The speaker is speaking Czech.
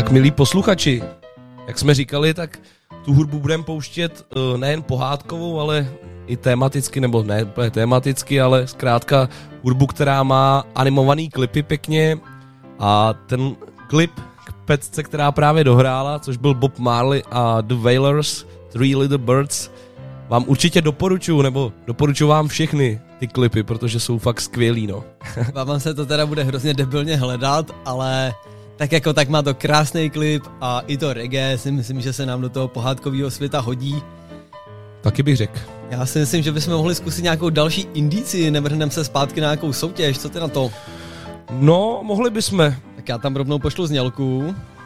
Tak milí posluchači, jak jsme říkali, tak tu hudbu budeme pouštět nejen pohádkovou, ale i tematicky, nebo ne tematicky, ale zkrátka hudbu, která má animovaný klipy pěkně a ten klip k pecce, která právě dohrála, což byl Bob Marley a The Wailers, Three Little Birds, vám určitě doporučuji vám všechny ty klipy, protože jsou fakt skvělý, no. Vám se to teda bude hrozně debilně hledat, ale tak jako tak má to krásný klip a i to reggae si myslím, že se nám do toho pohádkového světa hodí. Taky bych řekl. Já si myslím, že bychom mohli zkusit nějakou další indici, nevrhneme se zpátky na nějakou soutěž, co ty na to? No, mohli bychom. Tak já tam rovnou pošlu znělku.